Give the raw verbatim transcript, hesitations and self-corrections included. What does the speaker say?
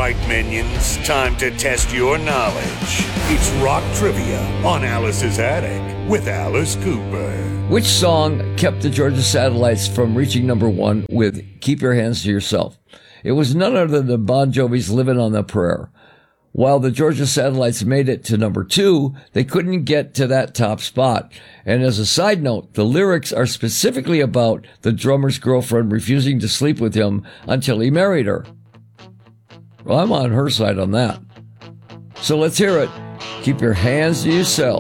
right, minions. Time to test your knowledge. It's Rock Trivia on Alice's Attic with Alice Cooper. Which song kept the Georgia Satellites from reaching number one with Keep Your Hands to Yourself? It was none other than Bon Jovi's Living on a Prayer. While the Georgia Satellites made it to number two, they couldn't get to that top spot. And as a side note, the lyrics are specifically about the drummer's girlfriend refusing to sleep with him until he married her. Well, I'm on her side on that. So let's hear it. Keep your hands to yourself.